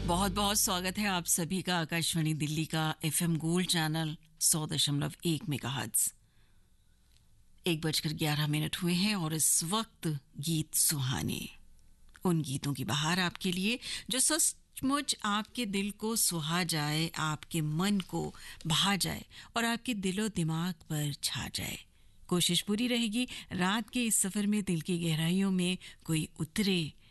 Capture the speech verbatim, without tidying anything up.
बहुत बहुत स्वागत है आप सभी का आकाशवाणी दिल्ली का एफएम गोल्ड चैनल सौ दशमलव एक मेगाहर्ट्ज। एक बजकर ग्यारह मिनट हुए हैं और इस वक्त गीत सुहाने, उन गीतों की बहार आपके लिए जो सचमुच आपके दिल को सुहा जाए, आपके मन को भा जाए और आपके दिलो दिमाग पर छा जाए। कोशिश पूरी रहेगी रात के इस सफर में दिल की गहराइयों में कोई उतरे,